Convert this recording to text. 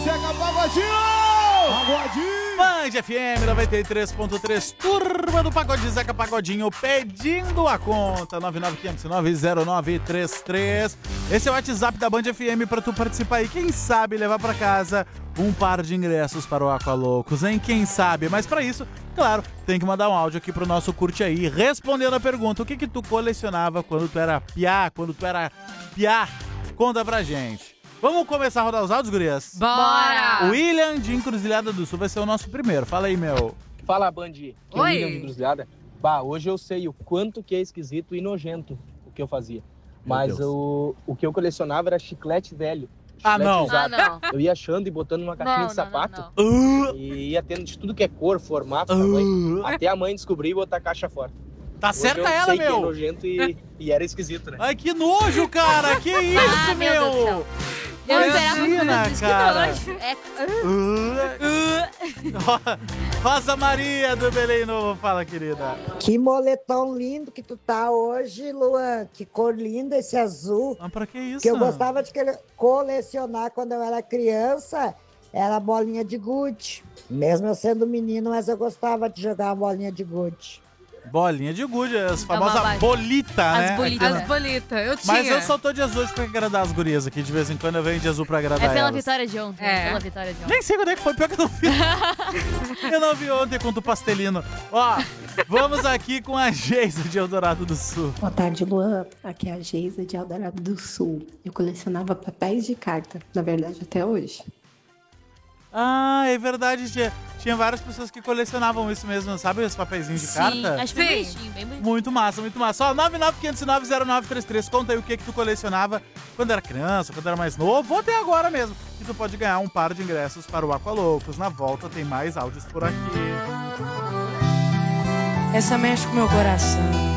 Zeca Pagodinho! Pagodinho! Band FM 93.3, turma do Pagode Zeca Pagodinho, pedindo a conta, 995090933. Esse é o WhatsApp da Band FM pra tu participar e quem sabe levar pra casa um par de ingressos para o Aqualoucos, hein? Quem sabe? Mas pra isso, claro, tem que mandar um áudio aqui pro nosso Curte Aí, respondendo a pergunta, o que tu colecionava quando tu era piá, Conta pra gente. Vamos começar a rodar os áudios, gurias? Bora! O William de Encruzilhada do Sul vai ser o nosso primeiro. Fala aí, meu. Fala, Band. Que é o William de Encruzilhada. Bah, hoje eu sei o quanto que é esquisito e nojento o que eu fazia. Mas o que eu colecionava era chiclete velho. Chiclete não. usado. não. Eu ia achando e botando numa caixinha de sapato. Não. E ia tendo de tudo que é cor, formato, tamanho. Até a mãe descobrir e botar a caixa fora. Tá Hoje certa eu ela, sei que é meu. nojento e era esquisito, né? Ai, que nojo, cara. Que isso, meu Deus do céu. Eu esperava Imagina, tudo isso, cara. que nojo. Rosa Maria do Belém Novo. Fala, querida. Que moletom lindo que tu tá hoje, Luan. Que cor linda esse azul. Mas pra que isso? Que eu gostava de colecionar quando eu era criança, era a bolinha de gude. Mesmo eu sendo menino, mas eu gostava de jogar a bolinha de gude. Bolinha de gude, as famosas vai. bolita, né? As bolitas. As bolitas, eu tinha. Mas eu só tô de azul hoje pra agradar as gurias aqui. De vez em quando eu venho de azul pra agradar É pela elas. vitória de ontem. É. Pela vitória de ontem. Nem sei quando é que foi, pior que eu não vi. Eu não vi ontem contra o Pastelino. Ó, vamos aqui com a Geisa de Eldorado do Sul. Boa tarde, Luan. Aqui é a Geisa de Eldorado do Sul. Eu colecionava papéis de carta, na verdade, até hoje. Ah, é verdade, tinha várias pessoas que colecionavam isso mesmo, sabe? Os papeizinhos de carta. Acho bem Sim. bonitinho, bem bonitinho. Muito massa, muito massa. Ó, 995090933, conta aí o que tu colecionava quando era criança, quando era mais novo, ou até agora mesmo. E tu pode ganhar um par de ingressos para o Aqualoucos. Na volta tem mais áudios por aqui. Essa mexe com o meu coração.